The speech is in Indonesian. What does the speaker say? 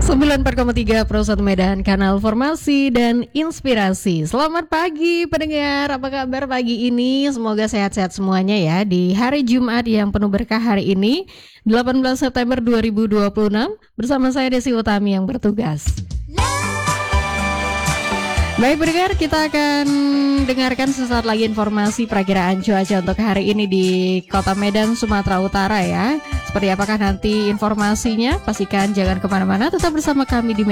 94,3 Pro 1 Medan, kanal formasi dan inspirasi. Selamat pagi pendengar, apa kabar pagi ini? Semoga sehat-sehat semuanya ya. Di hari Jumat yang penuh berkah hari ini, 18 September 2026, bersama saya Desi Utami yang bertugas. Baik pendengar, kita akan dengarkan sesaat lagi informasi perakiraan cuaca untuk hari ini di Kota Medan, Sumatera Utara ya. Seperti apakah nanti informasinya? Pastikan jangan kemana-mana, tetap bersama kami di